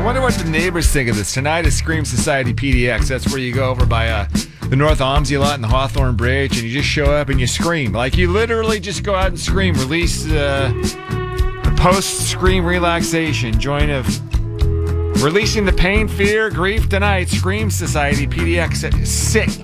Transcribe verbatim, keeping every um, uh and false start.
I wonder what the neighbors think of this. Tonight is Scream Society P D X. That's where you go over by uh, the North Omsey lot and the Hawthorne Bridge, and you just show up and you scream. Like, you literally just go out and scream. Release uh, the post-scream relaxation. Join of releasing the pain, fear, grief tonight. Scream Society P D X at six.